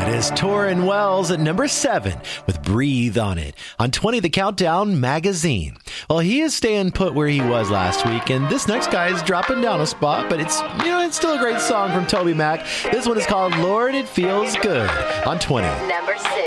It is Torrin Wells at number 7 with Breathe on it. On 20, the Countdown Magazine. Well, he is staying put where he was last week, and this next guy is dropping down a spot, but it's still a great song from Toby Mac. This one is called Lord, It Feels Good on 20. Number 6.